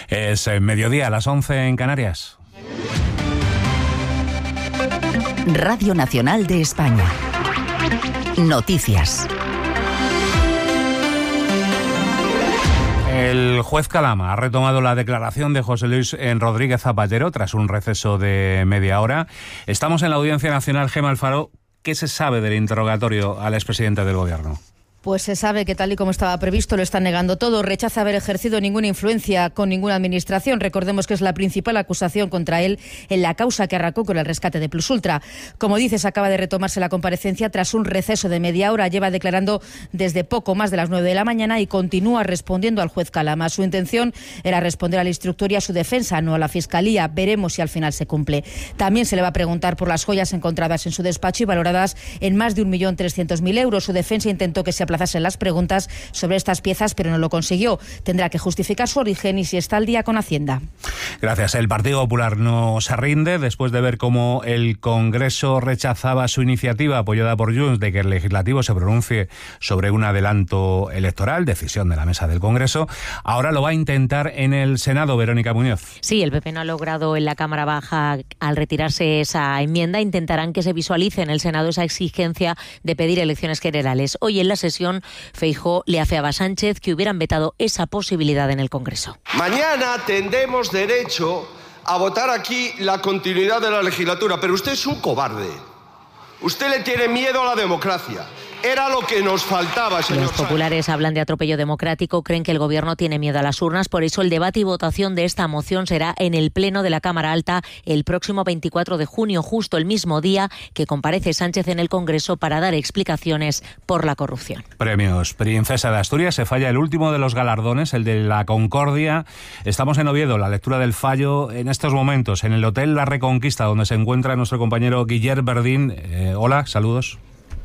Es mediodía, a las 11 en Canarias. Radio Nacional de España. Noticias. El juez Calama ha retomado la declaración de José Luis Rodríguez Zapatero tras un receso de media hora. Estamos en la Audiencia Nacional. Gemma Alfaro, ¿qué se sabe del interrogatorio al expresidente del Gobierno? Pues se sabe que tal y como estaba previsto lo está negando todo. Rechaza haber ejercido ninguna influencia con ninguna administración. Recordemos que es la principal acusación contra él en la causa que arrancó con el rescate de Plus Ultra. Como dices, acaba de retomarse la comparecencia tras un receso de media hora. Lleva declarando desde poco más de las 9 de la mañana y continúa respondiendo al juez Calama. Su intención era responder al instructor y a su defensa, no a la Fiscalía. Veremos si al final se cumple. También se le va a preguntar por las joyas encontradas en su despacho y valoradas en más de 1.300.000 euros. Su defensa intentó que se aplazasen las preguntas sobre estas piezas, pero no lo consiguió. Tendrá que justificar su origen y si está al día con Hacienda. Gracias. El Partido Popular no se rinde después de ver cómo el Congreso rechazaba su iniciativa apoyada por Junts de que el Legislativo se pronuncie sobre un adelanto electoral, decisión de la mesa del Congreso. Ahora lo va a intentar en el Senado, Verónica Muñoz. Sí, el PP no ha logrado en la Cámara Baja al retirarse esa enmienda. Intentarán que se visualice en el Senado esa exigencia de pedir elecciones generales. Hoy en la sesión Feijóo le afeaba a Sánchez que hubieran vetado esa posibilidad en el Congreso. Mañana tendremos derecho a votar aquí la continuidad de la legislatura, pero usted es un cobarde. Usted le tiene miedo a la democracia. Era lo que nos faltaba, señor. Los populares hablan de atropello democrático, creen que el Gobierno tiene miedo a las urnas, por eso el debate y votación de esta moción será en el Pleno de la Cámara Alta el próximo 24 de junio, justo el mismo día que comparece Sánchez en el Congreso para dar explicaciones por la corrupción. Premios Princesa de Asturias, se falla el último de los galardones, el de la Concordia. Estamos en Oviedo, la lectura del fallo en estos momentos, en el Hotel La Reconquista, donde se encuentra nuestro compañero Guillermo Verdín. Hola, saludos.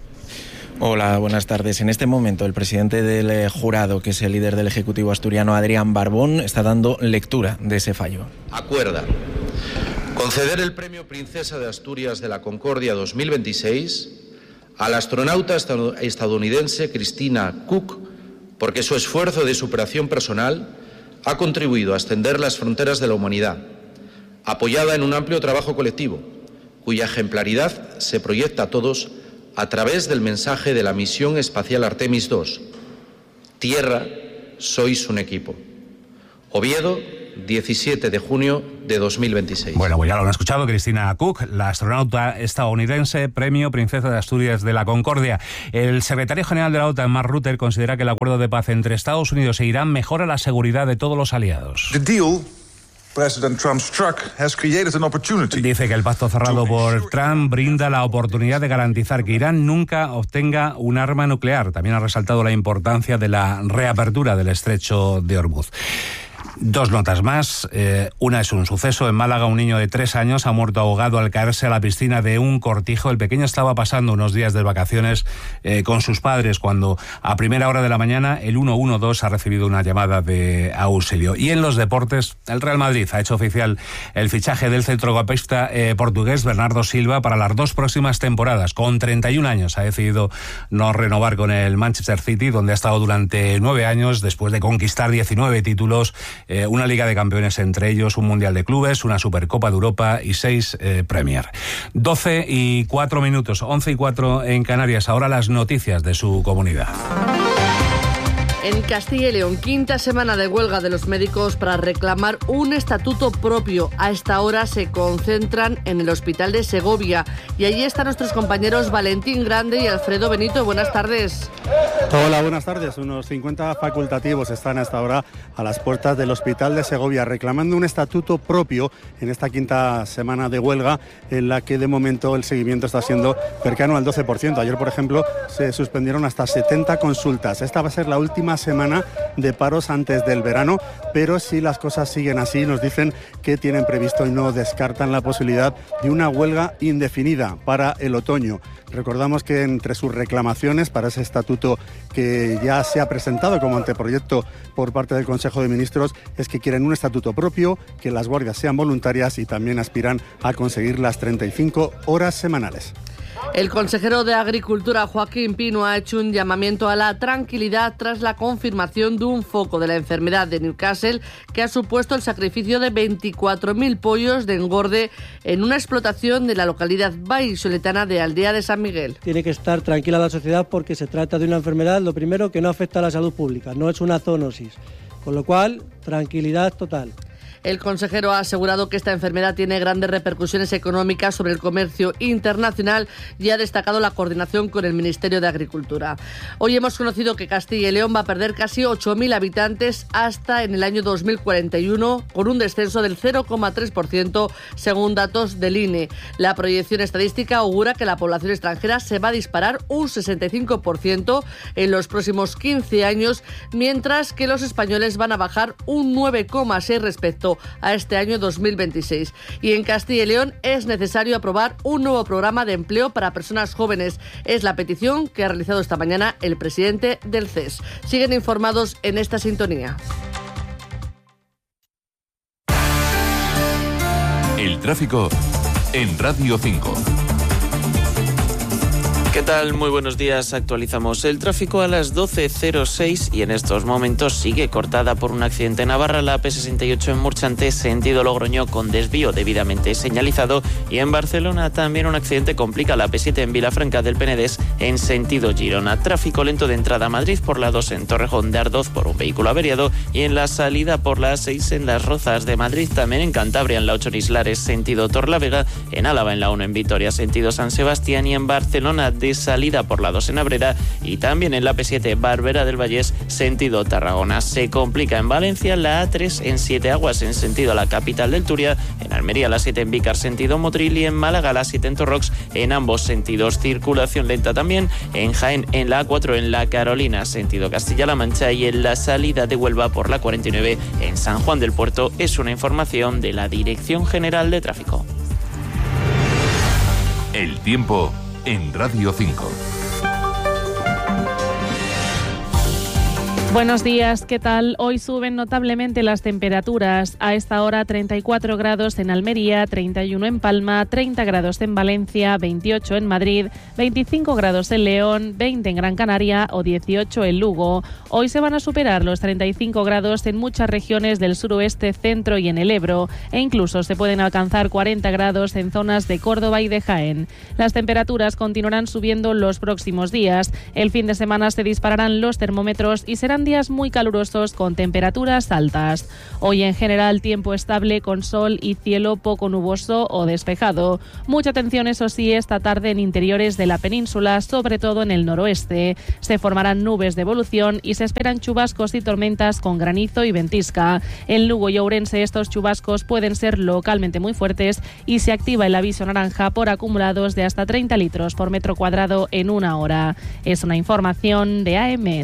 Hola, buenas tardes. En este momento el presidente del jurado, que es el líder del Ejecutivo asturiano, Adrián Barbón, está dando lectura de ese fallo. Acuerda conceder el Premio Princesa de Asturias de la Concordia 2026 al astronauta estadounidense Christina Cook, porque su esfuerzo de superación personal ha contribuido a extender las fronteras de la humanidad, apoyada en un amplio trabajo colectivo, cuya ejemplaridad se proyecta a todos a través del mensaje de la misión espacial Artemis II. Tierra, sois un equipo. Oviedo, 17 de junio de 2026. Bueno, pues ya lo han escuchado, Christina Cook, la astronauta estadounidense, Premio Princesa de Asturias de la Concordia. El secretario general de la OTAN, Mark Rutte, considera que el acuerdo de paz entre Estados Unidos e Irán mejora la seguridad de todos los aliados. Dice que el pacto cerrado por Trump brinda la oportunidad de garantizar que Irán nunca obtenga un arma nuclear. También ha resaltado la importancia de la reapertura del estrecho de Hormuz. Dos notas más. Una es un suceso. En Málaga, un niño de 3 años ha muerto ahogado al caerse a la piscina de un cortijo. El pequeño estaba pasando unos días de vacaciones con sus padres cuando a primera hora de la mañana el 112 ha recibido una llamada de auxilio. Y en los deportes, el Real Madrid ha hecho oficial el fichaje del centrocampista portugués Bernardo Silva para las 2 próximas temporadas. Con 31 años ha decidido no renovar con el Manchester City, donde ha estado durante 9 años después de conquistar 19 títulos, una Liga de Campeones entre ellos, un Mundial de Clubes, una Supercopa de Europa y 6 Premier. 12:04, 11:04 en Canarias. Ahora las noticias de su comunidad. En Castilla y León, 5ª semana de huelga de los médicos para reclamar un estatuto propio. A esta hora se concentran en el Hospital de Segovia y allí están nuestros compañeros Valentín Grande y Alfredo Benito. Buenas tardes. Hola, buenas tardes. Unos 50 facultativos están hasta ahora a las puertas del Hospital de Segovia reclamando un estatuto propio en esta 5ª semana de huelga, en la que de momento el seguimiento está siendo cercano al 12%. Ayer, por ejemplo, se suspendieron hasta 70 consultas. Esta va a ser la última semana de paros antes del verano, pero si las cosas siguen así, nos dicen que tienen previsto y no descartan la posibilidad de una huelga indefinida para el otoño. Recordamos que entre sus reclamaciones para ese estatuto que ya se ha presentado como anteproyecto por parte del Consejo de Ministros es que quieren un estatuto propio, que las guardias sean voluntarias y también aspiran a conseguir las 35 horas semanales. El consejero de Agricultura, Joaquín Pino, ha hecho un llamamiento a la tranquilidad tras la confirmación de un foco de la enfermedad de Newcastle que ha supuesto el sacrificio de 24.000 pollos de engorde en una explotación de la localidad vallisoletana de Aldea de San Miguel. Tiene que estar tranquila la sociedad porque se trata de una enfermedad, lo primero, que no afecta a la salud pública, no es una zoonosis, con lo cual, tranquilidad total. El consejero ha asegurado que esta enfermedad tiene grandes repercusiones económicas sobre el comercio internacional y ha destacado la coordinación con el Ministerio de Agricultura. Hoy hemos conocido que Castilla y León va a perder casi 8.000 habitantes hasta en el año 2041, con un descenso del 0,3% según datos del INE. La proyección estadística augura que la población extranjera se va a disparar un 65% en los próximos 15 años, mientras que los españoles van a bajar un 9,6% respecto a este año 2026. Y en Castilla y León es necesario aprobar un nuevo programa de empleo para personas jóvenes. Es la petición que ha realizado esta mañana el presidente del CES. Siguen informados en esta sintonía. El tráfico en Radio 5. ¿Qué tal? Muy buenos días. Actualizamos el tráfico a las 12:06 y en estos momentos sigue cortada por un accidente en Navarra, la AP68 en Murchante, sentido Logroño, con desvío debidamente señalizado, y en Barcelona también un accidente complica la AP7 en Vilafranca del Penedès en sentido Girona. Tráfico lento de entrada a Madrid por la 2 en Torrejón de Ardoz por un vehículo averiado y en la salida por la 6 en Las Rozas de Madrid, también en Cantabria en la 8 en Islares sentido Torlavega, en Álava en la 1 en Vitoria sentido San Sebastián y en Barcelona de salida por la 2 en Abrera y también en la P7 Barbera del Vallés sentido Tarragona. Se complica en Valencia la A3 en Siete Aguas en sentido a la capital del Turia, en Almería la 7 en Vícar sentido Motril y en Málaga la 7 en Torrox en ambos sentidos. Circulación lenta también en Jaén en la A4 en la Carolina sentido Castilla-La Mancha y en la salida de Huelva por la 49 en San Juan del Puerto. Es una información de la Dirección General de Tráfico. El tiempo en Radio 5. Buenos días, ¿qué tal? Hoy suben notablemente las temperaturas. A esta hora 34 grados en Almería, 31 en Palma, 30 grados en Valencia, 28 en Madrid, 25 grados en León, 20 en Gran Canaria o 18 en Lugo. Hoy se van a superar los 35 grados en muchas regiones del suroeste, centro y en el Ebro, e incluso se pueden alcanzar 40 grados en zonas de Córdoba y de Jaén. Las temperaturas continuarán subiendo los próximos días. El fin de semana se dispararán los termómetros y serán días muy calurosos con temperaturas altas. Hoy en general tiempo estable con sol y cielo poco nuboso o despejado. Mucha atención, eso sí, esta tarde en interiores de la península, sobre todo en el noroeste. Se formarán nubes de evolución y se esperan chubascos y tormentas con granizo y ventisca. En Lugo y Ourense estos chubascos pueden ser localmente muy fuertes y se activa el aviso naranja por acumulados de hasta 30 litros por metro cuadrado en una hora. Es una información de AEMET.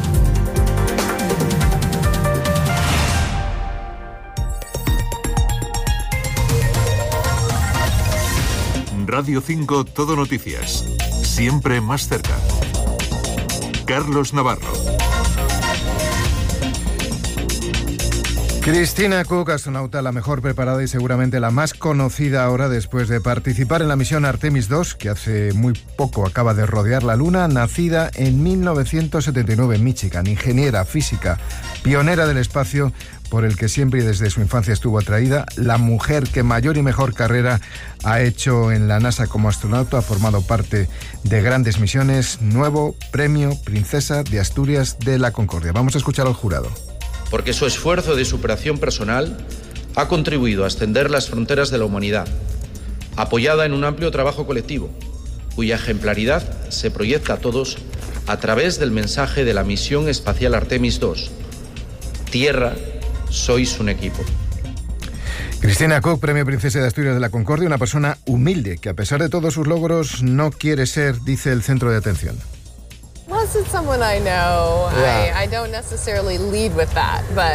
Radio 5 Todo Noticias. Siempre más cerca. Carlos Navarro. Cristina Cook, astronauta la mejor preparada y seguramente la más conocida ahora después de participar en la misión Artemis II, que hace muy poco acaba de rodear la Luna, nacida en 1979 en Michigan, ingeniera física, pionera del espacio, por el que siempre y desde su infancia estuvo atraída, la mujer que mayor y mejor carrera ha hecho en la NASA como astronauta, ha formado parte de grandes misiones. Nuevo premio Princesa de Asturias de la Concordia. Vamos a escuchar al jurado. Porque su esfuerzo de superación personal ha contribuido a extender las fronteras de la humanidad, apoyada en un amplio trabajo colectivo, cuya ejemplaridad se proyecta a todos a través del mensaje de la misión espacial Artemis II. Tierra, sois un equipo. Cristina Cook, premio Princesa de Asturias de la Concordia, una persona humilde que a pesar de todos sus logros no quiere ser, dice, el centro de atención. Unless it's someone I know, I don't necessarily lead with that, but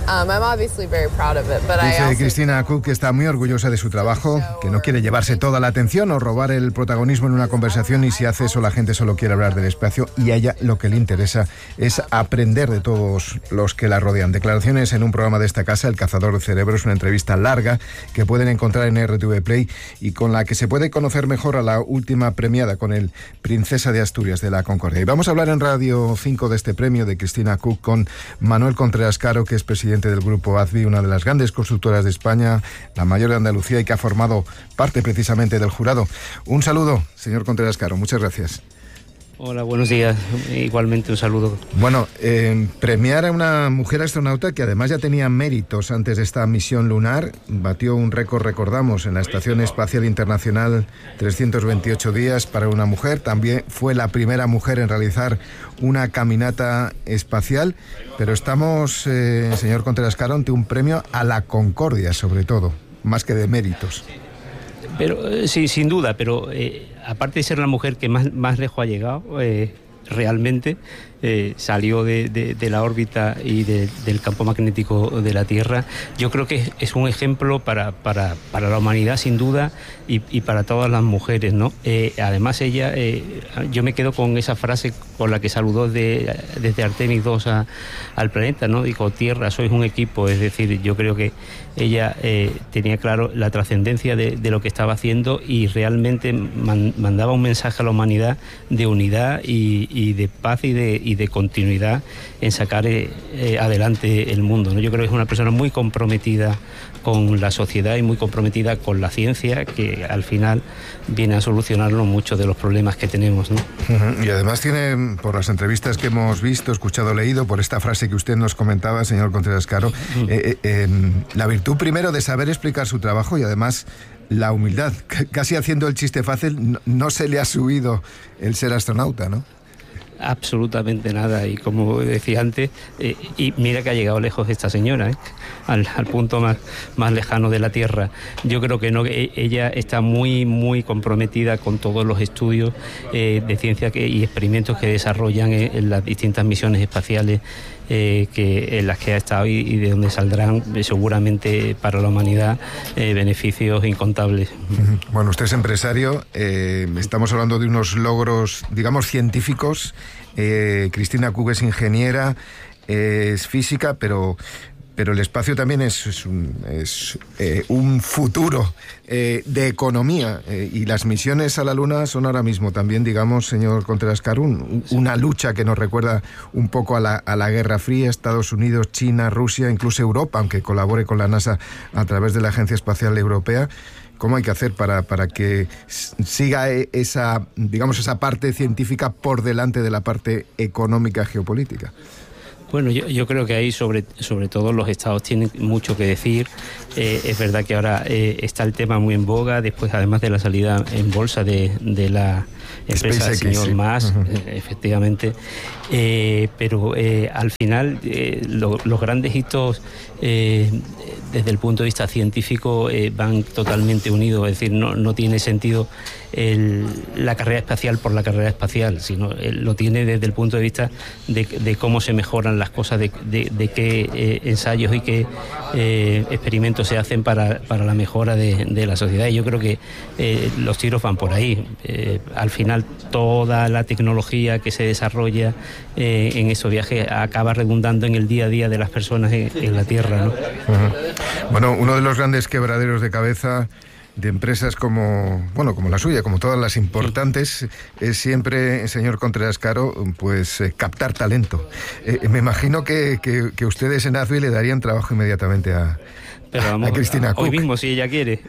Dice Christina Cook que está muy orgullosa de su trabajo, que no quiere llevarse toda la atención o robar el protagonismo en una conversación, y si hace eso la gente solo quiere hablar del espacio, y a ella lo que le interesa es aprender de todos los que la rodean. Declaraciones en un programa de esta casa, El Cazador de Cerebros, una entrevista larga que pueden encontrar en RTV Play y con la que se puede conocer mejor a la última premiada con el Princesa de Asturias de la Concordia. Y vamos a hablar en Radio 5 de este premio de Christina Cook con Manuel Contreras Caro, que es presidente del grupo ADVI, una de las grandes constructoras de España, la mayor de Andalucía, y que ha formado parte precisamente del jurado. Un saludo, señor Contreras Caro, muchas gracias. Hola, buenos días. Igualmente un saludo. Bueno, premiar a una mujer astronauta que además ya tenía méritos antes de esta misión lunar, batió un récord, recordamos, en la Estación Espacial Internacional, 328 días para una mujer. También fue la primera mujer en realizar una caminata espacial, pero estamos, señor Contreras Caro, ante un premio a la concordia, sobre todo, más que de méritos. Pero sí, sin duda, pero aparte de ser la mujer que más lejos ha llegado, realmente salió de la órbita y del campo magnético de la Tierra. Yo creo que es un ejemplo para la humanidad, sin duda, y para todas las mujeres, ¿no? Además, ella, yo me quedo con esa frase con la que saludó desde Artemis 2 al planeta, ¿no? Dijo: Tierra, sois un equipo. Es decir, yo creo que ella tenía claro la trascendencia de lo que estaba haciendo, y realmente mandaba un mensaje a la humanidad de unidad y de paz y de continuidad en sacar adelante el mundo, ¿no? Yo creo que es una persona muy comprometida con la sociedad y muy comprometida con la ciencia, que al final viene a solucionarnos muchos de los problemas que tenemos, ¿no? Y además tiene, por las entrevistas que hemos visto, escuchado, leído, por esta frase que usted nos comentaba, señor Contreras Caro, la virtud primero de saber explicar su trabajo, y además la humildad. Casi haciendo el chiste fácil, no se le ha subido el ser astronauta, ¿no? Absolutamente nada, y como decía antes, y mira que ha llegado lejos esta señora, al punto más lejano de la Tierra. Yo creo que no, ella está muy comprometida con todos los estudios de ciencia y experimentos que desarrollan en las distintas misiones espaciales en las que ha estado, y de donde saldrán seguramente para la humanidad beneficios incontables. Bueno, usted es empresario, estamos hablando de unos logros, digamos, científicos. Christina Cook es ingeniera, es física, pero el espacio también es un futuro de economía, y las misiones a la Luna son ahora mismo también, digamos, señor Contreras Caro, una lucha que nos recuerda un poco a la Guerra Fría. Estados Unidos, China, Rusia, incluso Europa, aunque colabore con la NASA a través de la Agencia Espacial Europea. ¿Cómo hay que hacer para que siga esa parte científica por delante de la parte económica geopolítica? Bueno, yo creo que ahí sobre todo los estados tienen mucho que decir. Es verdad que ahora está el tema muy en boga, después además de la salida en bolsa de la empresa del señor Musk, efectivamente. Pero al final los grandes hitos desde el punto de vista científico van totalmente unidos. Es decir, no tiene sentido la carrera espacial por la carrera espacial, sino lo tiene desde el punto de vista de cómo se mejoran las cosas, de qué ensayos y qué experimentos se hacen para la mejora de la sociedad. Y yo creo que los tiros van por ahí. Al final toda la tecnología que se desarrolla en esos viajes acaba redundando en el día a día de las personas en la Tierra, ¿no? Bueno, uno de los grandes quebraderos de cabeza de empresas como la suya, como todas las importantes, es siempre, señor Contreras Caro, pues captar talento. Me imagino que ustedes en ADVI le darían trabajo inmediatamente a Christina Cook. Hoy mismo si ella quiere.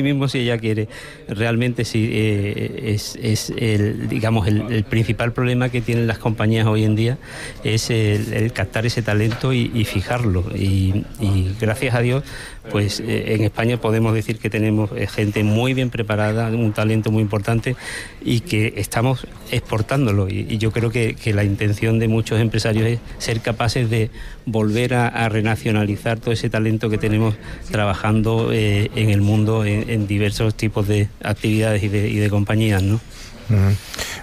Realmente sí, es el principal problema que tienen las compañías hoy en día, es el captar ese talento y fijarlo. Y gracias a Dios, pues en España podemos decir que tenemos gente muy bien preparada, un talento muy importante, y que estamos exportándolo. Y yo creo que la intención de muchos empresarios es ser capaces de volver a renacionalizar todo ese talento que tenemos trabajando en el mundo en diversos tipos de actividades y de compañías, ¿no?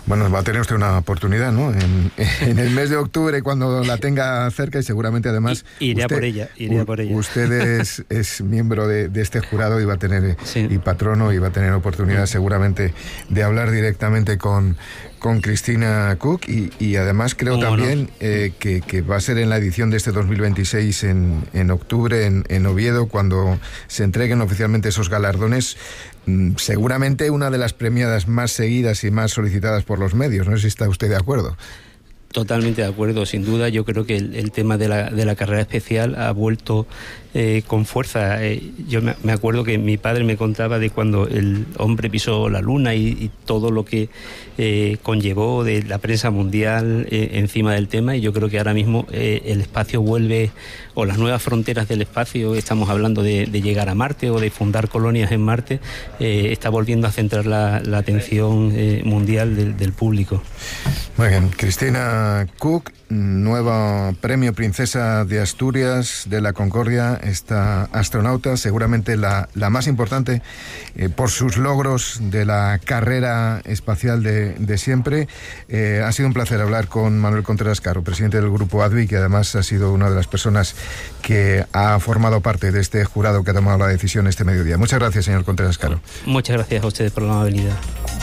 Bueno, va a tener usted una oportunidad, ¿no? En el mes de octubre, cuando la tenga cerca, y seguramente además... Iré por ella. Usted es miembro de este jurado y va a tener, y patrono, y va a tener oportunidad seguramente de hablar directamente con Cristina Cook, y además creo también que va a ser en la edición de este 2026 en octubre en Oviedo, cuando se entreguen oficialmente esos galardones, seguramente una de las premiadas más seguidas y más solicitadas por los medios. No sé si está usted de acuerdo. Totalmente de acuerdo, sin duda. Yo creo que el tema de la carrera especial ha vuelto con fuerza. Yo me acuerdo que mi padre me contaba de cuando el hombre pisó la luna y todo lo que conllevó de la prensa mundial encima del tema, y yo creo que ahora mismo el espacio vuelve, o las nuevas fronteras del espacio, estamos hablando de llegar a Marte o de fundar colonias en Marte, está volviendo a centrar la atención mundial del público. Muy bien, Cristina Cook, nuevo premio Princesa de Asturias de la Concordia, esta astronauta, seguramente la más importante por sus logros de la carrera espacial de siempre. Ha sido un placer hablar con Manuel Contreras Caro, presidente del Grupo ADVI, que además ha sido una de las personas que ha formado parte de este jurado que ha tomado la decisión este mediodía. Muchas gracias, señor Contreras Caro. Muchas gracias a ustedes por la amabilidad.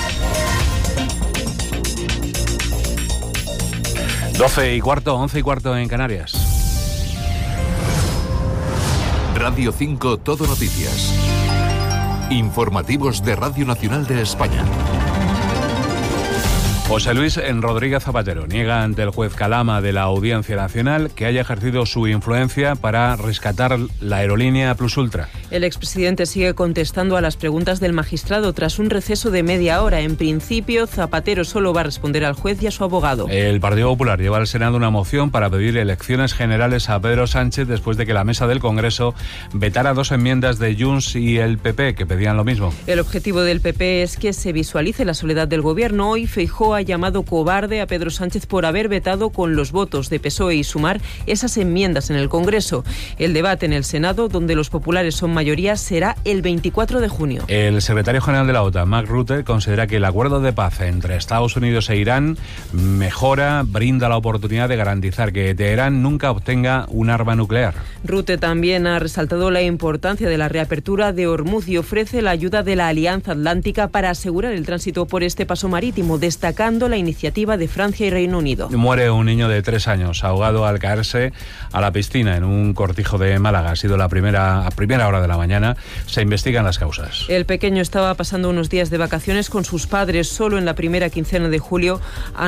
12:15, 11:15 en Canarias. Radio 5 Todo Noticias. Informativos de Radio Nacional de España. José Luis Rodríguez Zapatero niega ante el juez Calama de la Audiencia Nacional que haya ejercido su influencia para rescatar la aerolínea Plus Ultra. El expresidente sigue contestando a las preguntas del magistrado tras un receso de media hora. En principio, Zapatero solo va a responder al juez y a su abogado. El Partido Popular lleva al Senado una moción para pedir elecciones generales a Pedro Sánchez después de que la mesa del Congreso vetara 2 enmiendas de Junts y el PP que pedían lo mismo. El objetivo del PP es que se visualice la soledad del gobierno. Hoy Feijóo ha llamado cobarde a Pedro Sánchez por haber vetado con los votos de PSOE y Sumar esas enmiendas en el Congreso. El debate en el Senado, donde los populares son mayoría, será el 24 de junio. El secretario general de la OTAN, Mark Rutte, considera que el acuerdo de paz entre Estados Unidos e Irán brinda la oportunidad de garantizar que Teherán nunca obtenga un arma nuclear. Rutte también ha resaltado la importancia de la reapertura de Hormuz y ofrece la ayuda de la Alianza Atlántica para asegurar el tránsito por este paso marítimo, destacando la iniciativa de Francia y Reino Unido. Muere un niño de 3 años ahogado al caerse a la piscina en un cortijo de Málaga. Ha sido a primera hora de la mañana. Se investigan las causas. El pequeño estaba pasando unos días de vacaciones con sus padres. Solo en la primera quincena de junio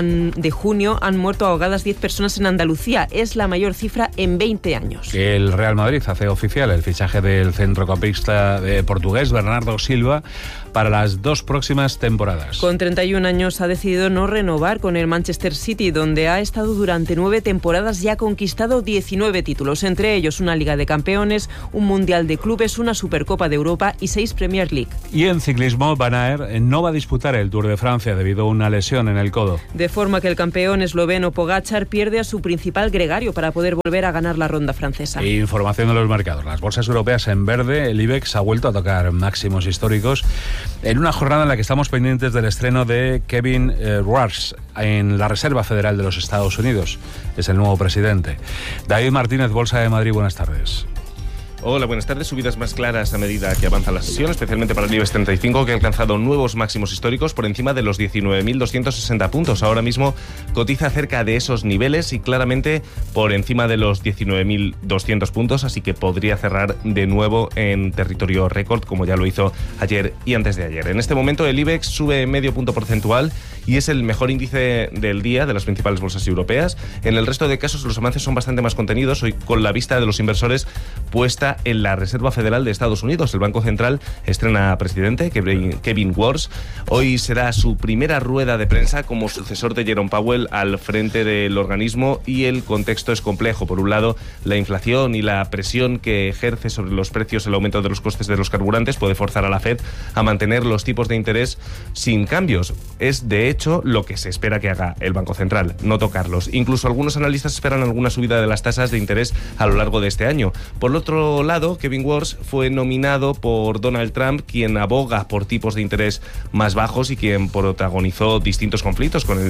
han muerto ahogadas 10 personas en Andalucía. Es la mayor cifra en 20 años. El Real Madrid hace oficial el fichaje del centrocampista portugués Bernardo Silva para las 2 próximas temporadas. Con 31 años ha decidido no renovar con el Manchester City, donde ha estado durante 9 temporadas y ha conquistado 19 títulos, entre ellos una Liga de Campeones, un Mundial de Clubes, una Supercopa de Europa y 6 Premier League. Y en ciclismo, Van Aert no va a disputar el Tour de Francia debido a una lesión en el codo. De forma que el campeón esloveno Pogačar pierde a su principal gregario para poder volver a ganar la ronda francesa. Información de los mercados. Las bolsas europeas en verde, el IBEX ha vuelto a tocar máximos históricos en una jornada en la que estamos pendientes del estreno de Kevin Rudd en la Reserva Federal de los Estados Unidos. Es el nuevo presidente. David Martínez, Bolsa de Madrid, buenas tardes. Hola, buenas tardes. Subidas más claras a medida que avanza la sesión, especialmente para el IBEX 35, que ha alcanzado nuevos máximos históricos por encima de los 19.260 puntos. Ahora mismo cotiza cerca de esos niveles y claramente por encima de los 19.200 puntos, así que podría cerrar de nuevo en territorio récord, como ya lo hizo ayer y antes de ayer. En este momento el IBEX sube medio punto porcentual y es el mejor índice del día de las principales bolsas europeas. En el resto de casos los avances son bastante más contenidos, hoy con la vista de los inversores puesta en la Reserva Federal de Estados Unidos. El Banco Central estrena presidente, Kevin Warsh. Hoy será su primera rueda de prensa como sucesor de Jerome Powell al frente del organismo, y el contexto es complejo. Por un lado, la inflación y la presión que ejerce sobre los precios el aumento de los costes de los carburantes puede forzar a la Fed a mantener los tipos de interés sin cambios. Es, de hecho, lo que se espera que haga el Banco Central, no tocarlos. Incluso algunos analistas esperan alguna subida de las tasas de interés a lo largo de este año. Por otro otro lado, Kevin Warsh fue nominado por Donald Trump, quien aboga por tipos de interés más bajos y quien protagonizó distintos conflictos con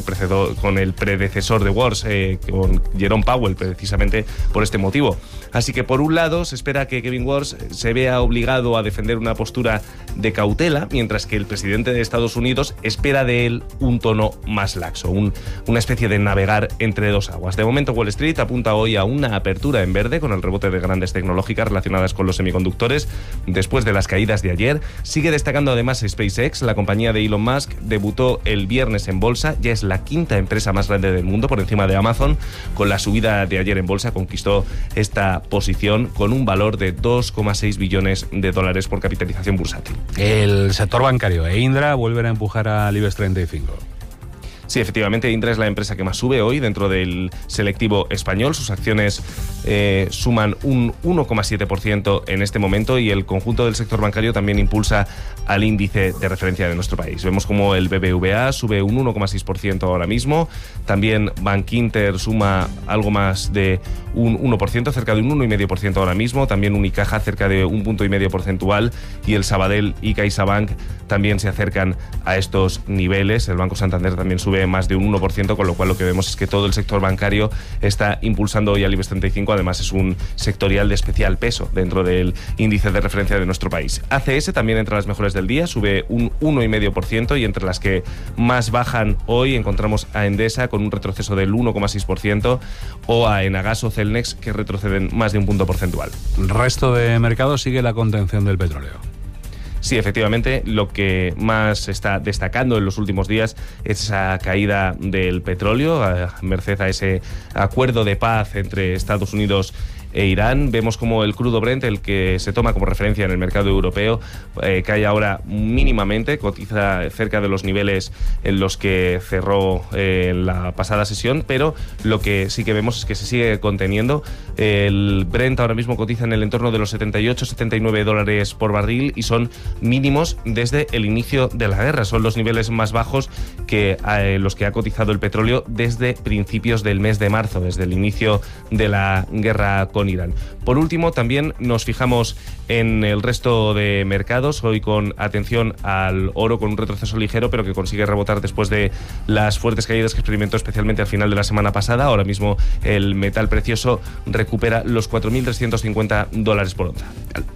el predecesor de Warsh, con Jerome Powell, precisamente por este motivo. Así que por un lado se espera que Kevin Warsh se vea obligado a defender una postura de cautela, mientras que el presidente de Estados Unidos espera de él un tono más laxo, una especie de navegar entre dos aguas. De momento Wall Street apunta hoy a una apertura en verde con el rebote de grandes tecnológicas relacionadas con los semiconductores después de las caídas de ayer. Sigue destacando además SpaceX, la compañía de Elon Musk, debutó el viernes en bolsa, ya es la quinta empresa más grande del mundo por encima de Amazon. Con la subida de ayer en bolsa conquistó esta posición con un valor de 2,6 billones de dólares por capitalización bursátil. El sector bancario e Indra vuelven a empujar al IBEX 35. Sí, efectivamente, Indra es la empresa que más sube hoy dentro del selectivo español. Sus acciones suman un 1,7% en este momento y el conjunto del sector bancario también impulsa al índice de referencia de nuestro país. Vemos como el BBVA sube un 1,6% ahora mismo. También Bankinter suma algo más de un 1%, cerca de un 1,5% ahora mismo. También Unicaja cerca de 1,5 punto porcentual y el Sabadell y CaixaBank también se acercan a estos niveles. El Banco Santander también sube más de un 1%, con lo cual lo que vemos es que todo el sector bancario está impulsando hoy al IBEX 35. Además es un sectorial de especial peso dentro del índice de referencia de nuestro país. ACS también entre las mejores del día, sube un 1,5% y entre las que más bajan hoy encontramos a Endesa con un retroceso del 1,6% o a Enagas o Celnex que retroceden más de un punto porcentual. El resto de mercado sigue la contención del petróleo. Sí, efectivamente, lo que más está destacando en los últimos días es esa caída del petróleo, merced a ese acuerdo de paz entre Estados Unidos e Irán. Vemos como el crudo Brent, el que se toma como referencia en el mercado europeo, cae ahora mínimamente, cotiza cerca de los niveles en los que cerró en la pasada sesión, pero lo que sí que vemos es que se sigue conteniendo. El Brent ahora mismo cotiza en el entorno de los 78-79 dólares por barril y son mínimos desde el inicio de la guerra. Son los niveles más bajos que los que ha cotizado el petróleo desde principios del mes de marzo, desde el inicio de la guerra con Irán. Por último, también nos fijamos en el resto de mercados, hoy con atención al oro con un retroceso ligero, pero que consigue rebotar después de las fuertes caídas que experimentó especialmente al final de la semana pasada. Ahora mismo el metal precioso recupera los 4.350 dólares por onza.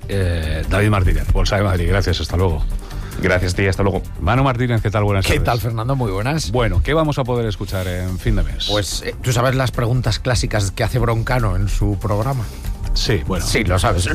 David Martínez, Bolsa de Madrid. Gracias, hasta luego. Gracias a ti, hasta luego. Manu Martínez, ¿qué tal? Buenas tardes. ¿Qué tal, Fernando? Muy buenas. Bueno, ¿qué vamos a poder escuchar en fin de mes? Pues tú sabes las preguntas clásicas que hace Broncano en su programa. Sí, bueno. Sí, lo sabes.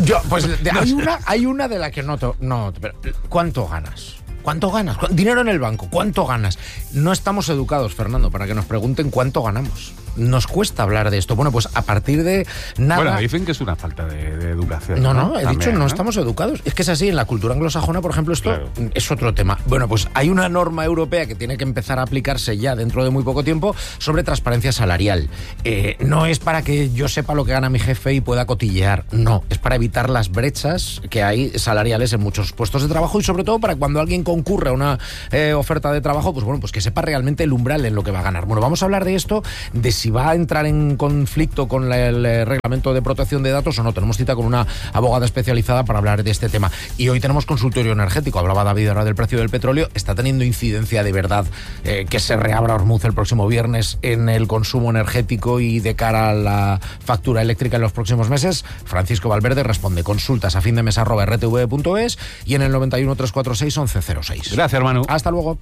Hay una de la que no, pero ¿cuánto ganas? ¿Cuánto ganas? Dinero en el banco, ¿cuánto ganas? No estamos educados, Fernando, para que nos pregunten cuánto ganamos. Nos cuesta hablar de esto. Bueno, pues a partir de nada... Bueno, dicen que es una falta de educación. No, he dicho, no estamos educados. Es que es así, en la cultura anglosajona, por ejemplo, esto es otro tema. Bueno, pues hay una norma europea que tiene que empezar a aplicarse ya dentro de muy poco tiempo sobre transparencia salarial. No es para que yo sepa lo que gana mi jefe y pueda cotillear, no. Es para evitar las brechas que hay salariales en muchos puestos de trabajo y sobre todo para cuando alguien concurre a una oferta de trabajo, pues bueno, pues que sepa realmente el umbral en lo que va a ganar. Bueno, vamos a hablar de esto, de si va a entrar en conflicto con el reglamento de protección de datos o no. Tenemos cita con una abogada especializada para hablar de este tema. Y hoy tenemos consultorio energético. Hablaba David ahora del precio del petróleo. Está teniendo incidencia de verdad que se reabra Hormuz el próximo viernes en el consumo energético y de cara a la factura eléctrica en los próximos meses. Francisco Valverde responde. Consultas a findemes@rtv.es y en el 91 346 1106. Gracias, hermano. Hasta luego.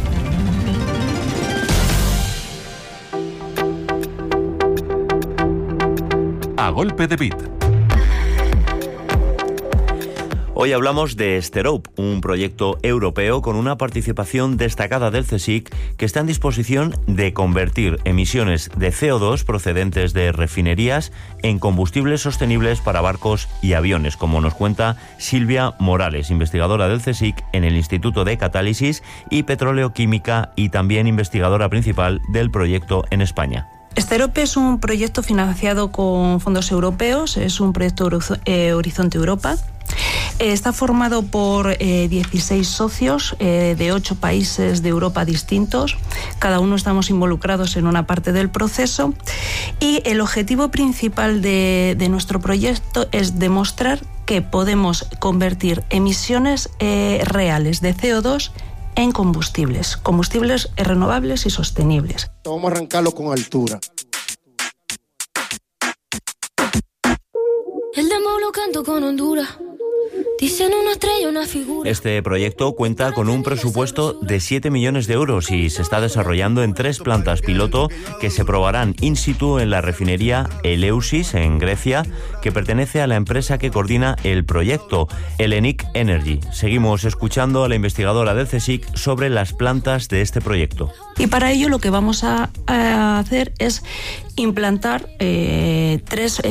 A golpe de beat. Hoy hablamos de Sterope, un proyecto europeo con una participación destacada del CSIC que está en disposición de convertir emisiones de CO2 procedentes de refinerías en combustibles sostenibles para barcos y aviones, como nos cuenta Silvia Morales, investigadora del CSIC en el Instituto de Catálisis y Petroleoquímica y también investigadora principal del proyecto en España. Sterope es un proyecto financiado con fondos europeos, es un proyecto Horizonte Europa, Está formado por 16 socios de 8 países de Europa distintos. Cada uno estamos involucrados en una parte del proceso y el objetivo principal de nuestro proyecto es demostrar que podemos convertir emisiones reales de CO2 en combustibles renovables y sostenibles. Vamos a arrancarlo con altura. El demo lo canto con Honduras. Dicen una estrella, una figura. Este proyecto cuenta con un presupuesto de 7 millones de euros y se está desarrollando en 3 plantas piloto que se probarán in situ en la refinería Eleusis, en Grecia, que pertenece a la empresa que coordina el proyecto, Hellenic Energy. Seguimos escuchando a la investigadora del CSIC sobre las plantas de este proyecto. Y para ello lo que vamos a hacer es implantar 3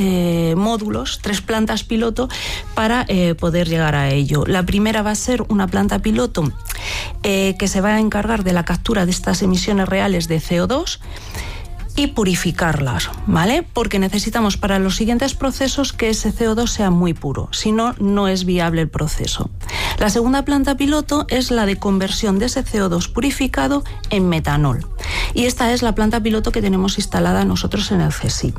módulos, 3 plantas piloto para poder llegar a ello. La primera va a ser una planta piloto que se va a encargar de la captura de estas emisiones reales de CO2 y purificarlas, ¿vale? Porque necesitamos para los siguientes procesos que ese CO2 sea muy puro, si no, no es viable el proceso. La segunda planta piloto es la de conversión de ese CO2 purificado en metanol. Y esta es la planta piloto que tenemos instalada nosotros en el CSIC.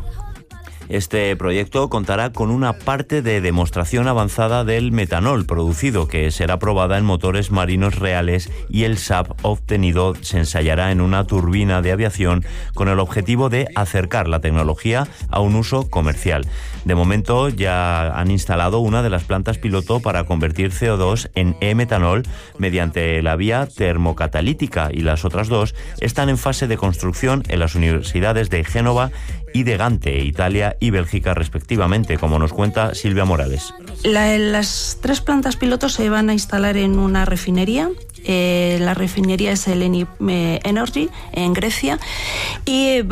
Este proyecto contará con una parte de demostración avanzada del metanol producido, que será probada en motores marinos reales, y el SAF obtenido se ensayará en una turbina de aviación con el objetivo de acercar la tecnología a un uso comercial. De momento ya han instalado una de las plantas piloto para convertir CO2 en e-metanol mediante la vía termocatalítica, y las otras 2 están en fase de construcción en las universidades de Génova y de Gante, Italia y Bélgica respectivamente, como nos cuenta Silvia Morales. Las 3 plantas pilotos se van a instalar en una refinería. La refinería es Hellenic Energy en Grecia y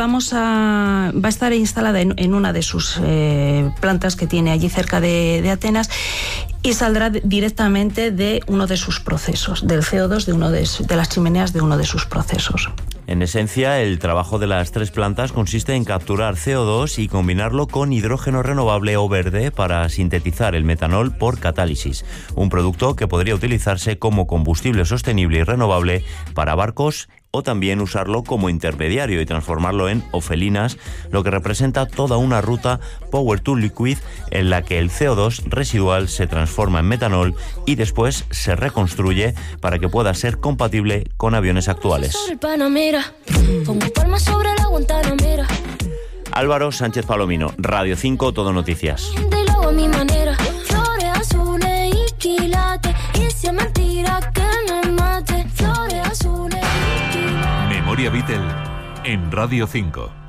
va a estar instalada en una de sus plantas que tiene allí cerca de Atenas, y saldrá directamente de uno de sus procesos, del CO2 de las chimeneas de uno de sus procesos. En esencia, el trabajo de las 3 plantas consiste en capturar CO2 y combinarlo con hidrógeno renovable o verde para sintetizar el metanol por catálisis, un producto que podría utilizarse como combustible sostenible y renovable para barcos, o también usarlo como intermediario y transformarlo en ofelinas, lo que representa toda una ruta Power to Liquid en la que el CO2 residual se transforma en metanol y después se reconstruye para que pueda ser compatible con aviones actuales. Álvaro Sánchez Palomino, Radio 5, Todo Noticias. Memoria Beatle en Radio 5.